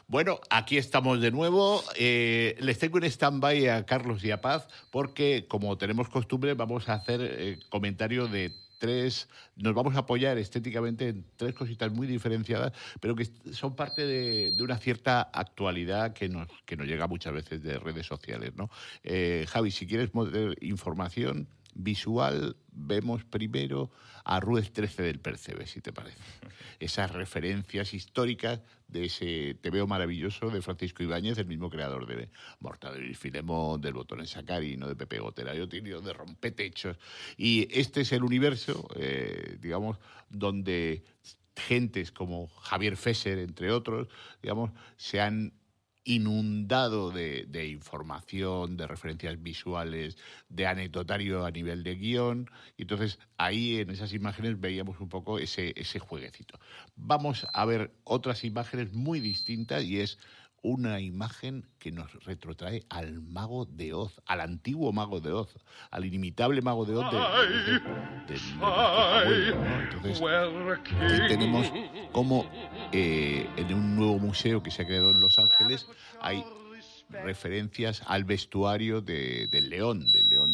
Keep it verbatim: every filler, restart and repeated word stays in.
Bueno, aquí estamos de nuevo. Eh, les tengo en stand-by a Carlos y a Paz porque, como tenemos costumbre, vamos a hacer eh, comentario de tres... Nos vamos a apoyar estéticamente en tres cositas muy diferenciadas, pero que son parte de, de una cierta actualidad que nos, que nos llega muchas veces de redes sociales, ¿no? Eh, Javi, si quieres información visual, vemos primero a Ruiz trece del Percebe, si te parece. Esas referencias históricas de ese Te veo maravilloso de Francisco Ibáñez, el mismo creador de Mortadelo y Filemón, del Botón en Sacarino, de Pepe Gotera, yo tengo de Rompetechos. Y este es el universo, eh, digamos, donde gentes como Javier Fesser, entre otros, digamos, se han inundado de, de información, de referencias visuales, de anecdotario a nivel de guión, y entonces ahí en esas imágenes veíamos un poco ese, ese jueguecito. Vamos a ver otras imágenes muy distintas, y es una imagen que nos retrotrae al mago de Oz, al antiguo mago de Oz, al inimitable mago de Oz de, de, de, de, de nuestros abuelos, ¿no? Entonces, aquí tenemos cómo eh, en un nuevo museo que se ha creado en Los Ángeles hay referencias al vestuario de, del león, del león